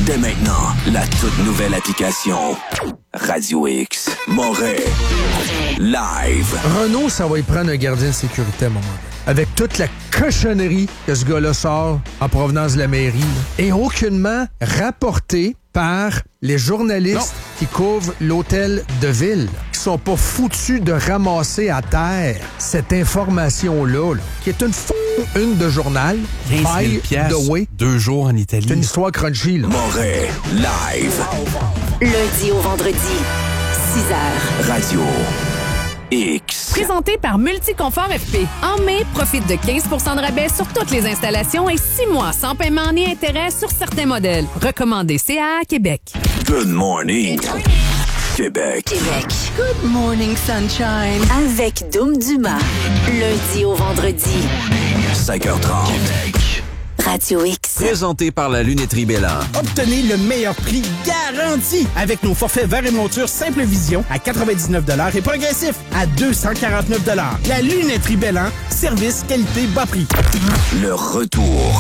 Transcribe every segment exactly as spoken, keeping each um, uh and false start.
Dès maintenant, la toute nouvelle application Radio X. Montréal. Live. Renault, ça va y prendre un gardien de sécurité à un moment donné. Avec toute la cochonnerie que ce gars-là sort en provenance de la mairie, là, et aucunement rapporté par les journalistes non. qui couvrent l'hôtel de ville, qui sont pas foutus de ramasser à terre cette information-là, là, qui est une f... une de journal. By the way. Deux jours en Italie. C'est une histoire crunchy, là. Montréal. Live. Lundi au vendredi, six heures. Radio X. Présenté par Multiconfort F P. En mai, profite de quinze pour cent de rabais sur toutes les installations et six mois sans paiement ni intérêt sur certains modèles. Recommandé C A A Québec. Good morning, Québec. Québec. Good morning, sunshine. Avec Doom Dumas. Lundi au vendredi. cinq heures trente. Radio X. Présenté par la lunetterie Bélan. Obtenez le meilleur prix garanti avec nos forfaits verre et monture Simple Vision à quatre-vingt-dix-neuf dollars et progressif à deux cent quarante-neuf dollars. La lunetterie Bélan, service, qualité, bas prix. Le retour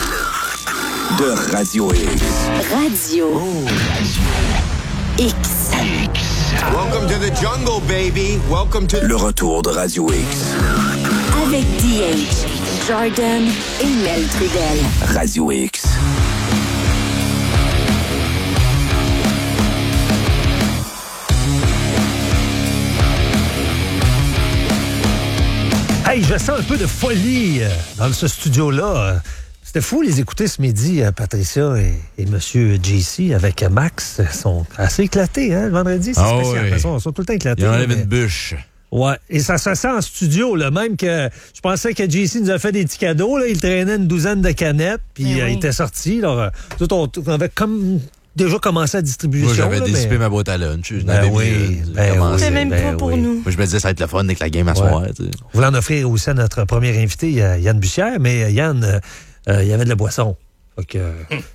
de Radio X. Radio oh. X. Welcome to the jungle, baby. Welcome to... Le retour de Radio X. Avec D H, Jordan et Mel Trudel. Radio X. Hey, je sens un peu de folie dans ce studio-là. C'était fou les écouter ce midi, Patricia et, et M. J C avec Max. Ils sont assez éclatés, hein, le vendredi. C'est oh spécial. Oui. Ils sont, ils sont tout le temps éclatés. Il enlève mais... une bûche. Ouais, et ça se sent en studio, là, même que je pensais que J C nous a fait des petits cadeaux, là, il traînait une douzaine de canettes, puis euh, oui. il était sorti, là, tout, on, on avait comme déjà commencé la distribution. Moi, j'avais là, dissipé mais... ma boîte à lunch, je ben n'avais oui, mis, ben commencé. oui, même ben pas pour oui. nous. Moi, je me disais, ça va être le fun avec la game à soir. Ouais. On voulait en offrir aussi à notre premier invité, Yann Bussière, mais Yann, euh, euh, il y avait de la boisson. Fait que...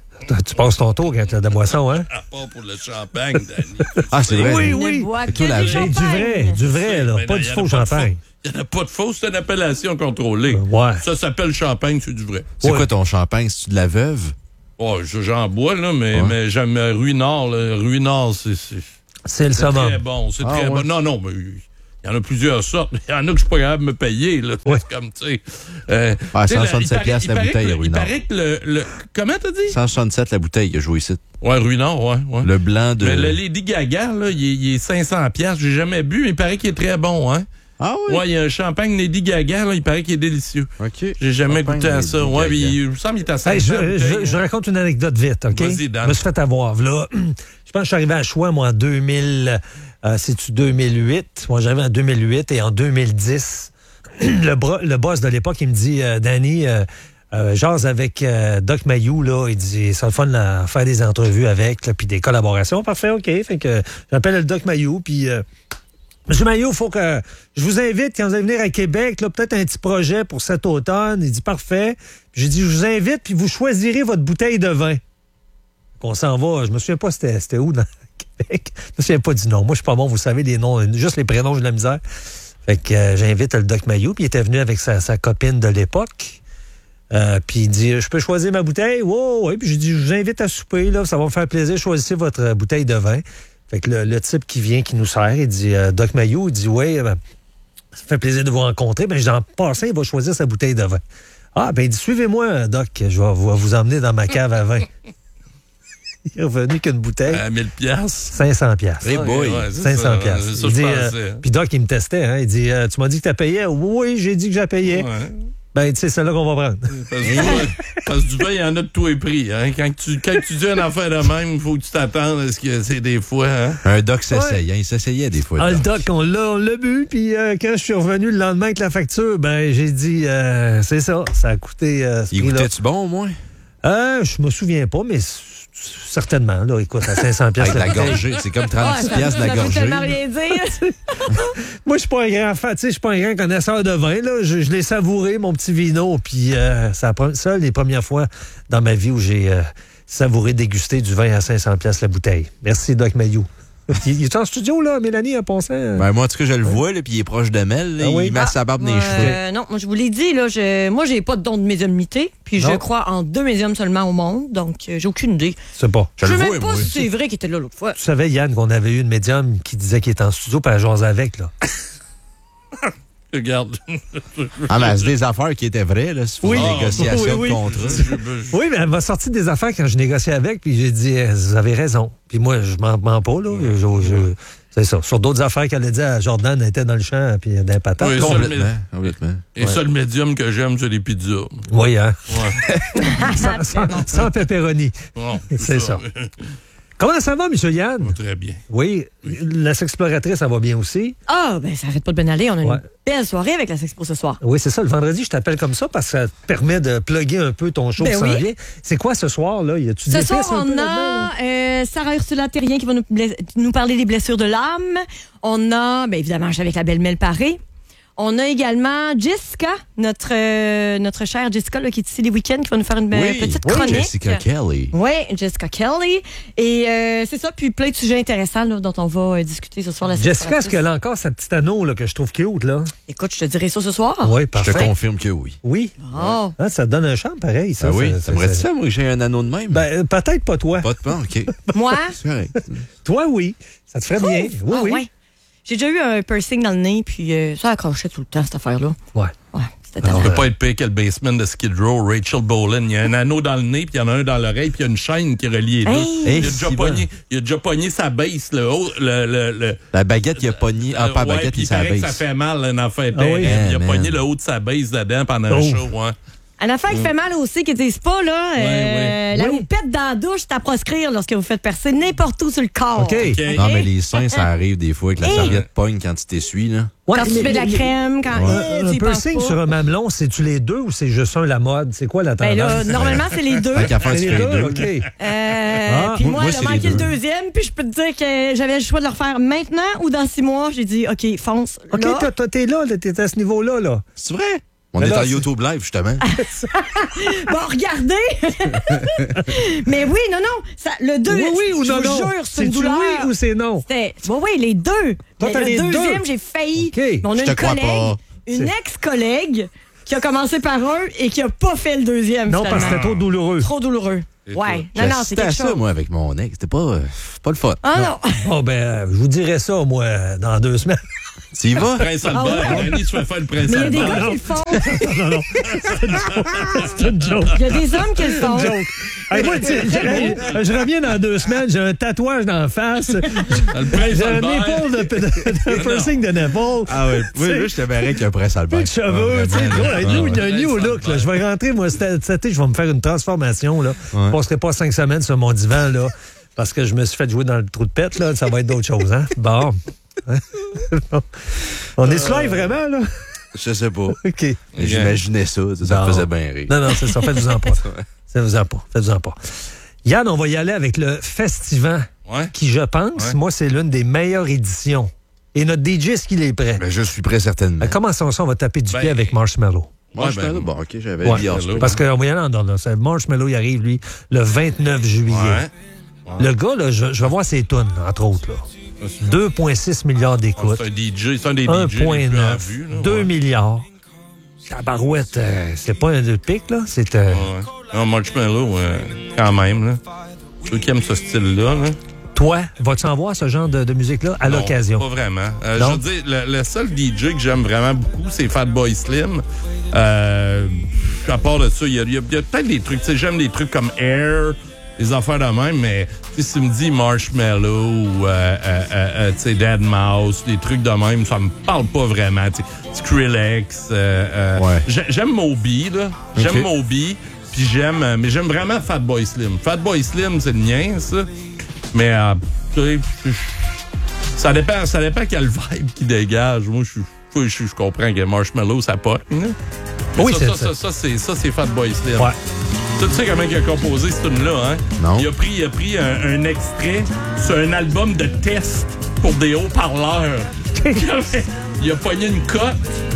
Tu passes ton tour quand tu as de la boisson, hein? À part pour le champagne, Danny. Ah, c'est vrai. Oui, oui. Tout la du vrai, du vrai, là. Pas du faux champagne. Il n'y en a pas de faux, c'est une appellation contrôlée. Euh, ouais. Ça s'appelle champagne, c'est du vrai. C'est ouais. quoi ton champagne? C'est-tu de la veuve? Oh, j'en bois, là, mais, ouais. mais j'aime Ruinard. Ruinard, c'est... C'est le summum. très bon, c'est ah, très ouais. bon. Non, non, mais... Il y en a plusieurs sortes. Il y en a que je suis pas capable de me payer. Là. Ouais. C'est comme, tu sais... Euh, ah, cent soixante-sept piastres la bouteille, que, Ruinard. Il paraît que le... le comment t'as dit? cent soixante-sept la bouteille, il a joué ici. Ouais, Ruinard, ouais, ouais. Le blanc de... Mais le Lady Gaga, là, il est, il est cinq cents piastres. J'ai jamais bu, mais il paraît qu'il est très bon, hein? Ah oui? Ouais, il y a un champagne Lady Gaga, là, il paraît qu'il est délicieux. OK. J'ai jamais champagne goûté à ça. Ouais, mais il me semble qu'il est à cinq Hey, cents. je, je, je raconte une anecdote vite, OK? Vas-y, Dan. Je me suis fait avoir, là. Je pense que je suis arrivé à Choix, moi, en deux mille... Euh, c'est-tu deux mille huit? Moi, j'arrive en deux mille huit et en deux mille dix, le, bro, le boss de l'époque, il me dit, euh, Danny, euh, euh, jase avec euh, Doc Mayou, là, il dit, c'est le fun de faire des entrevues avec, là, puis des collaborations. Parfait, OK. Fait que j'appelle le Doc Mayou, puis... Euh, Monsieur Maillot, il faut que je vous invite, quand vous allez venir à Québec, là, peut-être un petit projet pour cet automne. Il dit, parfait. Puis j'ai dit, je vous invite, puis vous choisirez votre bouteille de vin. On s'en va. Je me souviens pas c'était, c'était où dans Québec. Je me souviens pas du nom. Moi, je suis pas bon, vous savez, les noms, juste les prénoms, j'ai de la misère. Fait que euh, j'invite le Doc Mayou, puis il était venu avec sa, sa copine de l'époque. Euh, puis il dit, je peux choisir ma bouteille? Wow, oui. Puis j'ai dit, je vous invite à souper, là, ça va me faire plaisir, choisissez votre bouteille de vin. Fait que le, le type qui vient, qui nous sert, il dit, euh, Doc Mayou, il dit, oui, ben, ça fait plaisir de vous rencontrer. Ben, en passant, il va choisir sa bouteille de vin. Ah, ben, il dit, suivez-moi, Doc, je vais vous, vous emmener dans ma cave à vin. Il est revenu qu'une bouteille. À mille piastres. cinq cents piastres. Hey boy. Ouais, cinq cents piastres. C'est ça, il je dit, pensais. euh, puis Doc, il me testait, hein. Il dit, euh, tu m'as dit que tu payé? Oui, j'ai dit que j'ai payé. Ouais. Ben, tu sais, c'est là qu'on va prendre. Parce que, du vin, parce que du vin, il y en a de tous les prix. Hein? Quand, tu, quand tu dis une affaire de même, il faut que tu t'attendes à ce que c'est des fois. Hein? Un Doc s'essaye. Ouais. Hein? Il s'essayait des fois. Ah, le Doc, on l'a, on l'a bu. Puis euh, quand je suis revenu le lendemain avec la facture, ben, j'ai dit, euh, c'est ça. Ça a coûté euh, ce Il prix-là. goûtait-tu bon, au moins? Euh, je me souviens pas, mais certainement. Là, écoute, à cinq cents piastres. Avec la gorgée. C'est comme trente-six piastres de la gorgée. Ça veut tellement rien dire. Moi, je suis pas un grand fan, tu sais, je suis pas un grand connaisseur de vin, là. Je, je l'ai savouré, mon petit vino, puis euh, c'est ça les premières fois dans ma vie où j'ai euh, savouré, dégusté du vin à cinq cents piastres la bouteille. Merci, Doc Mayou. Il est en studio, là, Mélanie, en passant. Ben, moi, en tout cas, je le vois, là, puis il est proche de Mel. Là, Ah oui? Il met Ah, sa barbe dans les euh, cheveux. Non, moi, je vous l'ai dit, là, je, moi, j'ai pas de don de médiumnité, puis Non. je crois en deux médiums seulement au monde, donc euh, j'ai aucune idée. C'est pas. Je sais même pas si c'est vrai qu'il était là l'autre fois. Tu savais, Yann, qu'on avait eu une médium qui disait qu'il était en studio, puis elle jasait avec, là. Regarde. Ah, mais c'est des affaires qui étaient vraies, là. C'est Oui. une négociation Oui, oui. de contrat. Oui, mais elle m'a sorti des affaires quand je négociais avec, puis j'ai dit, eh, vous avez raison. Puis moi, je m'en mens pas, là. Je- je- c'est ça. Sur d'autres affaires qu'elle a dit à Jordan, elle était dans le champ, puis dans les patates. Oui, Complètement. complètement. Complètement. Et ça, le médium que j'aime, c'est les pizzas. Oui, hein. Ouais. sans, sans, sans pepperoni. Bon, C'est ça. Comment ça va, M. Yann? Très bien. Oui. La sexploratrice, ça va bien aussi. Ah, ben ça arrête pas de bien aller. On a Ouais. une belle soirée avec la Sexpo ce soir. Oui, c'est ça. Le vendredi, je t'appelle comme ça parce que ça te permet de plugger un peu ton show Ben qui s'en oui. vient. C'est quoi ce soir, là? Y a-tu Ce des soir, pistes un peu on là-dedans, a là? euh, Sarah Ursula Terrien qui va nous, bless- nous parler des blessures de l'âme. On a, bien évidemment, je suis avec la belle Mel Paré. On a également Jessica, notre, euh, notre chère Jessica, là, qui est ici les week-ends, qui va nous faire une Oui, petite oui, chronique. Jessica Kelly. Oui, Jessica Kelly. Et euh, c'est ça, puis plein de sujets intéressants là, dont on va euh, discuter ce soir. La Jessica, sexploratrice. est-ce qu'elle a encore sa petite anneau là, que je trouve cute, là? Écoute, je te dirai ça ce soir. Oui, Je parfait. te confirme que oui. Oui. Oh. Ah, ça te donne un charme, pareil. Ça, Ah oui, ça, t'aimerais-tu ça- ça, moi, que j'ai un anneau de même? Ben, euh, peut-être pas toi. Pas de pan, OK. Moi? C'est correct. Toi, oui. Ça te ferait bien. Oui, Ah, oui. ouais. J'ai déjà eu un piercing dans le nez, puis euh, ça accrochait tout le temps, cette affaire-là. Ouais. Ouais, c'était Ça tellement. peut pas être pire que le basement de Skid Row, Rachel Bolan. Il y a un anneau dans le nez, puis il y en a un dans l'oreille, puis il y a une chaîne qui relie les deux. Hey! Il, a Hey, déjà c'est pogné, il a déjà pogné sa base, le haut, le, le, le, La baguette, il a pogné. Ah, pas la ouais, baguette, puis il il s'est paraît que abaisse. ça fait mal, une affaire Ah oui? terrible. Il a Yeah, pogné man. le haut de sa base dedans pendant Oh. un show, ouais. Une affaire qui fait mal aussi, qui disent pas, là, euh, ouais. la Oui. houppette dans la douche, c'est à proscrire lorsque vous faites percer n'importe où sur le corps. OK. OK. Non, mais les seins, ça arrive des fois que la Hey. serviette pogne quand tu t'essuies, là. Ouais, Quand tu mais- mets de la mais- crème, quand Un, eh, un tu y penses piercing pas. sur un mamelon, c'est-tu les deux ou c'est juste un la mode? C'est quoi la Ben tendance? là, normalement, c'est les deux. Tant qu'à faire, C'est tu les fais les deux, deux. OK. Euh, Ah, puis moi- moi, moi, j'ai c'est les manqué le deux. deuxième, puis je peux te dire que j'avais le choix de le refaire maintenant ou dans six mois. J'ai dit, OK, fonce. OK, là. toi, toi, t'es là, là, t'es à ce niveau-là, là. C'est vrai? On Mais est là, en c'est- YouTube Live, justement. Bon, regardez. Mais oui, non, non. Ça, le deux, Oui, oui ou je non, vous non? jure, c'est une C'est-tu douleur. oui ou c'est non? C'était- Oui, oui, les deux. Toi, Mais t'as le les deux. deuxième, j'ai failli. OK. Mais on a Je te une crois collègue, pas. une C'est- ex-collègue qui a commencé par un et qui a pas fait le deuxième. Non, parce que finalement. c'était trop douloureux. Trop douloureux. Et Ouais. J'ai Non, non, c'est assisté à quelque ça, chose. moi, avec mon ex. C'était pas, euh, pas le fun. Ah non. Oh, ben, euh, je vous dirai ça, moi, euh, dans deux semaines. Tu y vas? Prince Albert. Ah ouais? Danny se fait faire le Prince Mais il y a des Albert. gars qui le font. non, non. C'est une joke. Il y a des hommes qui le C'est font. une joke. Hey, moi, tu sais, je, je reviens dans deux semaines, j'ai un tatouage dans la face. Le Prince J'ai un Albert. épaule de, de, de, de piercing de nipple. Ah oui, oui, là, je te verrais qu'un Prince Albert. Plus de cheveux, tu sais. Ah, Ouais, vraiment, new, ouais. un new look, là. Je vais rentrer, moi, cet cet été, je vais me faire une transformation, là. Je Ouais. passerai pas cinq semaines sur mon divan, là, parce que je me suis fait jouer dans le trou de pète, là. Ça va être d'autres choses, hein? Bon. Hein? On est live vraiment, là? Je sais pas. OK. J'imaginais ça. Ça, ça me Non. faisait bien rire. Non, non, c'est ça. Faites-vous-en pas. Faites-vous-en pas. Faites-vous-en pas. Yann, on va y aller avec le Festivant, Ouais. qui, je pense, Ouais. moi, c'est l'une des meilleures éditions. Et notre D J, est-ce qu'il est prêt? Ben, je suis prêt, certainement. Ben, commençons ça, on va taper du Ben, pied avec Marshmallow. Moi, Ouais, je ben, bon, OK, j'avais Ouais, dit Oscar. parce qu'on va y aller en ordre, là. C'est Marshmallow, il arrive, lui, le vingt-neuf juillet. Ouais. Le gars, là, je, je vais voir ses tunes, entre autres. là. deux virgule six milliards Oh, d'écoutes. c'est un D J, c'est un des D J les plus en un virgule neuf. vue. là, deux ouais. milliards. Tabarouette, euh, c'est pas un de pic, là. C'est... euh, Ouais. Non, Marshmallow, euh, quand même. Là. Ceux qui aiment ce style-là. Là. Toi, vas-tu en voir ce genre de, de musique-là à Non, l'occasion? Pas vraiment. Euh, Non? je veux dire, le, le seul D J que j'aime vraiment beaucoup, c'est Fatboy Slim. Euh, à part de ça, il y a, il y a- il y a peut-être des trucs. Tu sais, j'aime des trucs comme Air, des affaires de même, mais tu sais, si tu me dis Marshmallow ou euh, euh, euh, tu sais, Dead Mouse, des trucs de même, ça me parle pas vraiment. Tu sais, Skrillex. Euh, euh, Ouais. j'ai- J'aime Moby, là. J'aime Ok. Moby. Puis j'aime, euh, mais j'aime vraiment Fatboy Slim. Fatboy Slim, c'est le mien, ça. Mais, euh, tu sais, je- ça dépend, ça dépend quelle vibe qui dégage. Moi, je, je, je, je comprends que Marshmallow, ça pogne. là. Mais Oui, ça, c'est ça, ça. ça, ça, c'est, ça, c'est Fatboy Slim. Ouais. Tu sais comment il a composé cette tune-là, hein? Non. Il a pris, il a pris un, un extrait sur un album de test pour des haut-parleurs. Il a pogné une cote,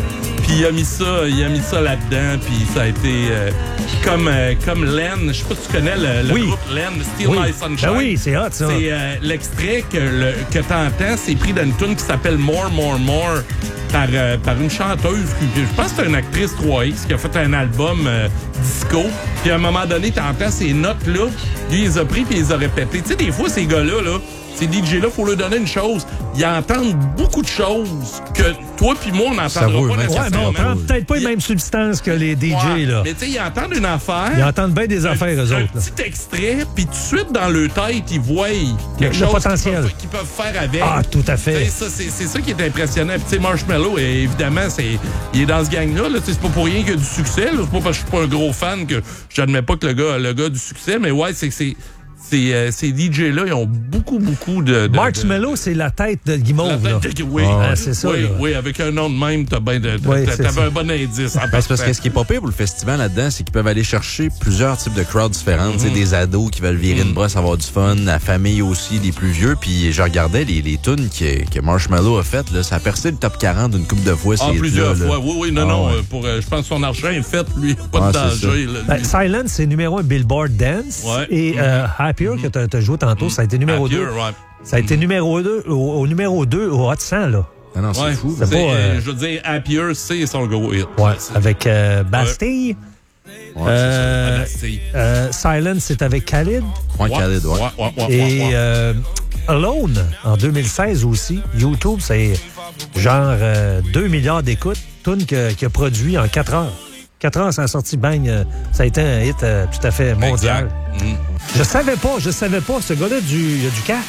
Puis il a mis ça, il a mis ça là-dedans, puis ça a été euh, comme euh, comme Len, je sais pas si tu connais le, le oui. groupe Len, Steal oui. My Sunshine. Ben oui, c'est hot ça. C'est euh, l'extrait que, le, que t'entends, c'est pris d'une tune qui s'appelle More, More, More par, euh, par une chanteuse, qui, je pense que c'est une actrice trois X qui a fait un album euh, disco. Puis à un moment donné, t'entends ces notes-là, lui, il les a pris puis il les a répétées. Tu sais, des fois, ces gars-là, là, ces D J-là, faut leur donner une chose. Ils entendent beaucoup de choses que toi puis moi, on n'entendra pas nécessairement. Ouais, mais on prend peut-être pas les mêmes substances que les D J, ouais, là. Mais tu sais, ils entendent une affaire. Ils entendent bien des affaires, eux autres. Un petit extrait, puis tout de suite, dans leur tête, ils voient quelque le, chose le potentiel. Qu'ils, peuvent, qu'ils peuvent faire avec. Ah, tout à fait. Ça, c'est, c'est ça qui est impressionnant. Puis tu sais, Marshmello, évidemment, c'est, il est dans ce gang-là. Là. C'est pas pour rien qu'il y a du succès. Là. C'est pas parce que je suis pas un gros fan que j'admets pas que le gars, le gars a du succès, mais ouais, c'est que c'est... Ces, euh, ces D J-là, ils ont beaucoup, beaucoup de... de Marshmello, de... c'est la tête de Guimauve, là. De... Oui, ah, c'est ça, oui, là. oui, avec un nom de même, t'as ben de, oui, t'as, t'avais un bon indice. Ben, c'est parce que ce qui est pas pire pour le festival là-dedans, c'est qu'ils peuvent aller chercher plusieurs types de crowds différentes. Mm-hmm. Des ados qui veulent virer mm-hmm. une brosse, avoir du fun, la famille aussi, les plus vieux. Puis je regardais les, les tunes que, que Marshmello a faites, là, ça a percé le top quarante d'une couple de fois. Ah, plusieurs là, fois. Là. Oui, oui, non, ah, non. ouais. Pour, euh, je pense que son argent est fait, lui. Pas ah, de danger. Là, ben, Silence, c'est numéro un Billboard Dance. Ouais. Et euh, Happier, mm-hmm. que t'as, t'as joué tantôt, ça a été numéro Happier, deux. Ouais. Ça a été numéro deux au, au numéro deux au Hot cent, là. Ah non, c'est ouais, fou. C'est c'est pas, euh... Je veux dire, Happier, c'est son gros hit. Ouais, avec euh, Bastille. Ouais, euh, Bastille. Euh, Silence, c'est avec Khalid. Ouais, Khalid, ouais. ouais, ouais, ouais Et ouais, ouais. Euh, Alone, en deux mille seize aussi. YouTube, c'est genre euh, deux milliards d'écoutes. Tune que, qui a produit en quatre heures. quatre heures, ça a sorti bang. Euh, ça a été un hit euh, tout à fait mondial. Exact. Mm. Je savais pas, je savais pas. Ce gars-là, du, il a du cash.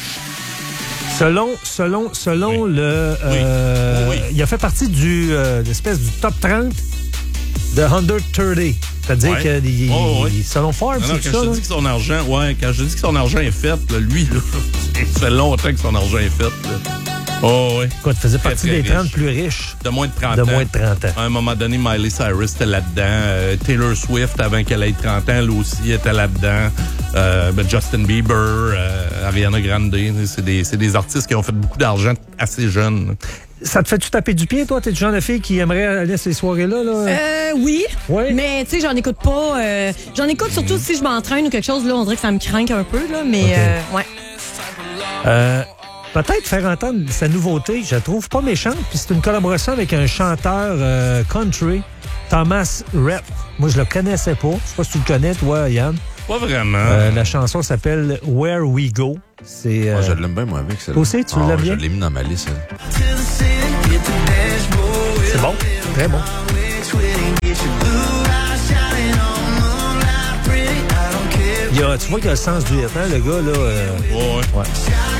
Selon, selon, selon oui. le... Euh, oui. Oui. Il a fait partie du euh, l'espèce du top trente de cent trente. C'est-à-dire ouais. que il, oh, oui. selon Forbes, non, non, c'est quand ça. Je te dis que son argent, ouais, quand je te dis que son argent est fait, là, lui, là, ça fait longtemps que son argent est fait. Là. Oh, oui. Quoi, tu faisais très, partie très des trente riche. plus riches. De moins de trente de ans. De moins de trente ans. À un moment donné, Miley Cyrus était là-dedans. Euh, Taylor Swift, avant qu'elle ait trente ans, elle aussi était là-dedans. Euh, ben Justin Bieber, euh, Ariana Grande. C'est des, c'est des artistes qui ont fait beaucoup d'argent assez jeunes. Ça te fait-tu taper du pied, toi? T'es du genre de fille qui aimerait aller à ces soirées-là? Là? Euh, oui. Ouais. Mais, tu sais, j'en écoute pas. Euh, j'en écoute surtout si je m'entraîne ou quelque chose. Là, on dirait que ça me craint un peu, là. Mais, okay. euh, ouais. Euh, peut-être faire entendre sa nouveauté. Je la trouve pas méchante. Puis c'est une collaboration avec un chanteur euh, country, Thomas Rhett. Moi, je le connaissais pas. Je sais pas si tu le connais, toi, Yann. Pas vraiment. Euh, la chanson s'appelle Where We Go. C'est, euh... moi, je l'aime bien, moi, avec ça. Toi aussi, tu oh, l'aimes bien? Je l'ai mis dans ma liste. C'est bon. Très bon. Il y a, tu vois qu'il a le sens du hit, hein, le gars, là. Euh... Ouais, ouais. ouais.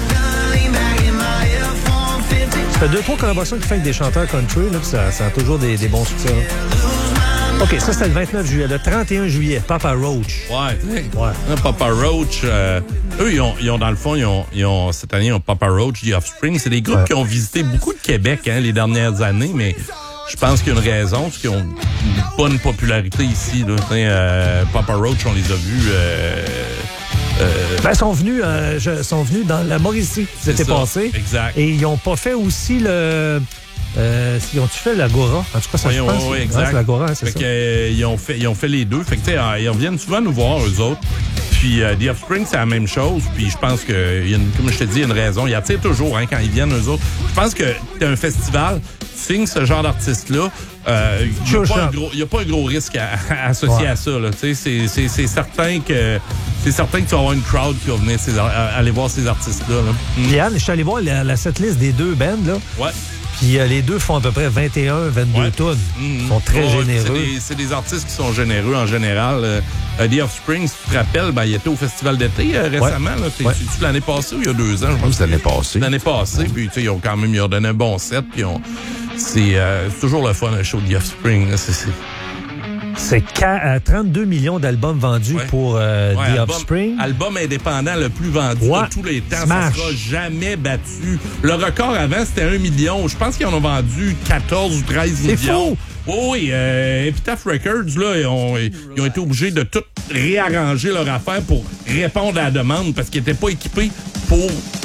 Ça fait deux, trois collaborations qu'il fait avec des chanteurs country, là, puis ça, ça a toujours des, des bons succès. Là. OK, ça, c'était le vingt-neuf juillet. Le trente et un juillet, Papa Roach. Ouais. ouais. Papa Roach, euh, eux, ils ont, ils ont, dans le fond, ils ont, ils ont, cette année, ils ont Papa Roach, The Offspring. C'est des groupes ouais. qui ont visité beaucoup de Québec, hein, les dernières années, mais je pense qu'il y a une raison, c'est qu'ils ont une bonne popularité ici, là. Euh, Papa Roach, on les a vus... Euh, Euh... Ben, ils sont venus, euh, je, sont venus dans la Mauricie, c'était passé. Exact. Et ils n'ont pas fait aussi le... Euh, ils ont-tu fait l'Agora? En tout cas, ça oui, se oui, pense. Oui, exact. Ouais, c'est l'Agora, hein, c'est fait ça. Que, euh, ils, ont fait, ils ont fait les deux. Fait que, euh, ils reviennent souvent nous voir, eux autres. Puis euh, The Offspring, c'est la même chose. Puis je pense que, y a une, comme je te dis, il y a une raison. Ils attirent toujours hein, quand ils viennent, eux autres. Je pense que t'as un festival, tu signes ce genre d'artiste-là, il n'y a, a pas un gros risque à, à associer ouais. à ça. Là. C'est, c'est, c'est, certain que, c'est certain que tu vas avoir une crowd qui va venir ces, à, aller voir ces artistes-là. Là. Mm. Yann, je suis allé voir la, la setlist des deux bands. Là. Ouais. Puis euh, les deux font à peu près vingt et un, vingt-deux ouais. tonnes. Ils mmh. sont très oh, généreux. C'est des, c'est des artistes qui sont généreux en général. Euh, The Offspring, si tu te rappelles, ben, il était au Festival d'été euh, récemment. Ouais. Là. C'est, ouais. c'est, l'année passée ou il y a deux ans? Je pense c'est l'année passée. L'année passée. Puis ils ont quand même ils ont donné un bon set. Puis on, c'est, euh, c'est toujours le fun, un show de The Offspring. Là. C'est, c'est... C'est trente-deux millions d'albums vendus ouais. pour euh, ouais, The album, Offspring. Album indépendant le plus vendu ouais. de tous les temps. Smash. Ça sera jamais battu. Le record avant, c'était un million. Je pense qu'ils en ont vendu quatorze ou treize C'est millions. Fou. Oh oui, euh, Epitaph Records, là, ils ont, ils ont été obligés de tout réarranger leur affaire pour répondre à la demande parce qu'ils n'étaient pas équipés pour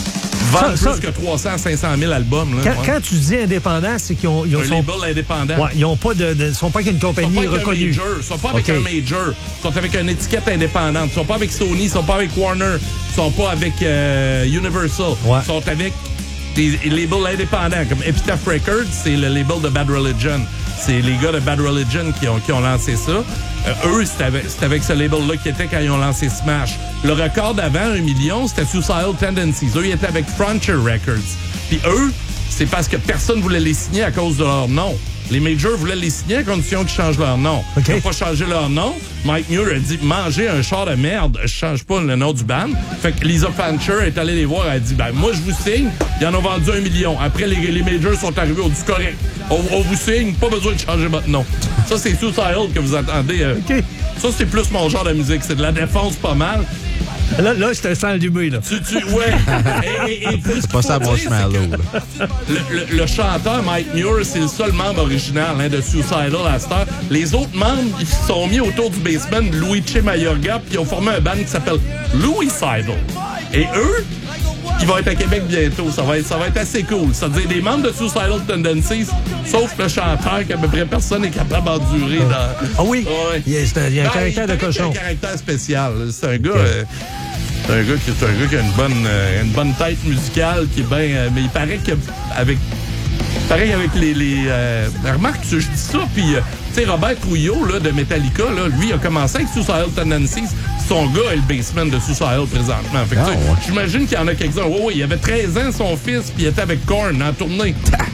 vendent Ça, plus ça- que trois cents à cinq cent mille albums. Là, Quand, ouais. quand tu dis indépendant, c'est qu'ils ont, ils ont Un sont, label indépendant. ouais, ils ont pas de, de- sont pas qu'une Ils sont compagnie pas avec un reconnue. major. Ils sont pas avec OK. un major. Ils sont avec une étiquette indépendante. Ils sont pas avec Sony. Ils sont pas avec Warner. Ils sont pas avec euh, Universal. Ouais. Ils sont avec des labels indépendants. Comme Epitaph Records, c'est le label de Bad Religion. C'est les gars de Bad Religion qui ont, qui ont lancé ça. Euh, eux, c'était avec, c'était avec ce label-là qu'ils étaient quand ils ont lancé Smash. Le record d'avant, un million, c'était Suicidal Tendencies. Eux, ils étaient avec Frontier Records. Puis eux, c'est parce que personne voulait les signer à cause de leur nom. Les majors voulaient les signer à condition qu'ils changent leur nom. OK. Ils n'ont pas changé leur nom. Mike Muir a dit « Mangez un char de merde, je change pas le nom du band. » Fait que Lisa Fancher est allée les voir, elle a dit « Ben moi, je vous signe. » Ils en ont vendu un million. Après, les, les majors sont arrivés, on dit « Correct. On, on vous signe, pas besoin de changer votre nom. » Ça, c'est Suicidal que vous entendez. euh. OK. Ça, c'est plus mon genre de musique. C'est de la défense pas mal. Là, là je te sens allumé, là. Tu, tu, ouais. Et, et, et, C'est pas ça, Marshmallow. le, le, le chanteur Mike Muir, c'est le seul membre original hein, de Suicidal à cette heure. Les autres membres, ils se sont mis autour du basement de Luigi Mayorga puis ils ont formé un band qui s'appelle Louicidal. Et eux, ils vont être à Québec bientôt. Ça va être, ça va être assez cool. C'est-à-dire des membres de Suicidal Tendencies, sauf le chanteur qu'à peu près personne n'est capable d'endurer. Dans... Ah oui? Ouais. Il y a, c'est un, il y a un Ben, caractère de il paraît qu'il y a cochon. un caractère spécial. C'est un gars... Euh, c'est un gars qui c'est un gars qui a une bonne euh, une bonne tête musicale qui est bien euh, mais il paraît qu'avec pareil avec les les euh, remarque je dis ça puis euh, tu sais Robert Trujillo là de Metallica là lui il a commencé avec Suicidal Tendencies. Son gars est le basement de Suicidal présentement. Fait que, Ah, tu sais, ouais. j'imagine qu'il y en a quelques-uns. Oui, oui, il avait treize ans son fils puis il était avec Korn en tournée.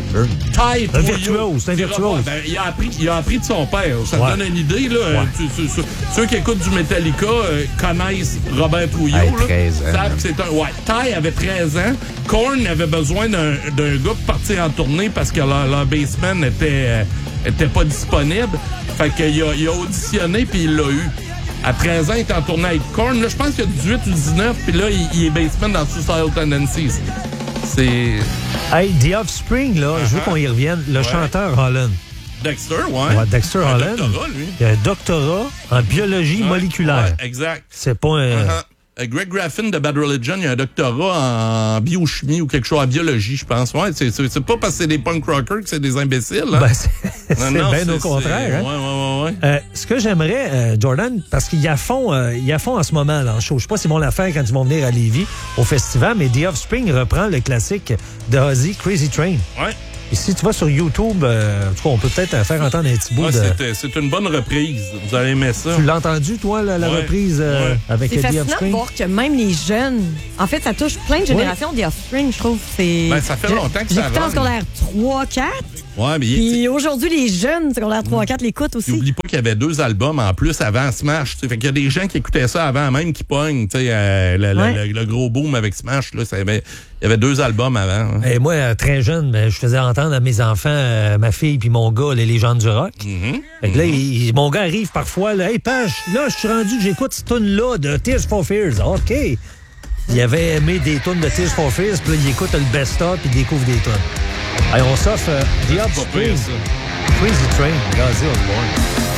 Ty Un Trujillo. virtuose, c'est un virtuose. Ben, il, a appris, il a appris de son père. Ça Ouais. te donne une idée. Là. Ouais. Tu- tu- tu- ceux qui écoutent du Metallica euh, connaissent Robert Trujillo. Hey, là. treize ans. Savent que c'est un, ouais, Ty avait treize ans. Korn avait besoin d'un d'un gars pour partir en tournée parce que leur, leur bassman était, euh, était pas disponible. Fait qu'il a, il a auditionné puis il l'a eu. À treize ans, il était en tournée avec Korn. Là, je pense qu'il a dix-huit ou dix-neuf. Puis là, il, il est bassman dans Suicidal Tendencies. C'est... Hey, The Offspring, là, je veux qu'on y revienne. Le chanteur Holland. Dexter, ouais. Ouais, Dexter Un Holland. doctorat, lui. Il a un doctorat en biologie Ouais, moléculaire. ouais, exact. C'est pas un. Uh-huh. Euh, Greg Graffin de Bad Religion, il a un doctorat en biochimie ou quelque chose, en biologie, je pense. Ouais, c'est, c'est, c'est pas parce que c'est des punk rockers que c'est des imbéciles. Hein? Ben, c'est c'est Non, non, bien c'est- au contraire. c'est- Hein? Ouais, ouais, ouais, ouais. Euh, ce que j'aimerais, euh, Jordan, parce qu'il y a fond, euh, il y a fond en ce moment là, en show. Je sais pas s'ils vont la faire quand ils vont venir à Lévis au festival, mais The Offspring reprend le classique de Ozzy, Crazy Train. Ouais. Et si tu vas sur YouTube, euh, en tout cas, on peut peut-être faire entendre un petit bout Ouais, de. c'est, c'est une bonne reprise. Vous allez aimer ça. Tu l'as entendu, toi, la, la Ouais, reprise euh, ouais. avec C'est The fascinant de Offspring? voir que même les jeunes, en fait, ça touche plein de générations des Offspring, je trouve. C'est... Ben, ça fait Je- longtemps que ça J'écoutais en run. secondaire trois quatre, Ouais, mais il- puis aujourd'hui, les jeunes secondaire trois quatre l'écoutent aussi. N'oublie pas qu'il y avait deux albums en plus avant Smash. Tu sais. Fait qu'il y a des gens qui écoutaient ça avant même qui pognent. Tu sais, euh, le, le- Ouais. le- le gros boom avec Smash, là, ça avait- il y avait deux albums avant. hein. Et moi, euh, très jeune, ben, je faisais entendre à mes enfants, euh, ma fille puis mon gars, les légendes du rock. Mhm. Fait que là, il- mon gars arrive parfois, là, hey, Page, là, je suis rendu que j'écoute cette tune-là de Tears for Fears. OK. Il avait aimé des tunes de Tears for Fears, puis là, il écoute le best-of, puis il découvre des tunes. Hey, on s'offre euh, The Pas Offspring, pire, ça. Crazy Train, Ozzy Osbourne.